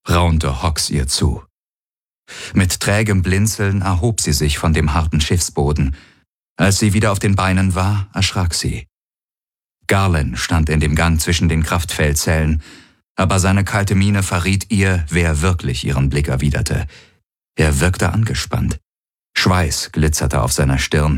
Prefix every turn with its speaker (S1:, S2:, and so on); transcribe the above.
S1: raunte Hawks ihr zu. Mit trägem Blinzeln erhob sie sich von dem harten Schiffsboden. Als sie wieder auf den Beinen war, erschrak sie. Garland stand in dem Gang zwischen den Kraftfeldzellen, aber seine kalte Miene verriet ihr, wer wirklich ihren Blick erwiderte. Er wirkte angespannt. Schweiß glitzerte auf seiner Stirn.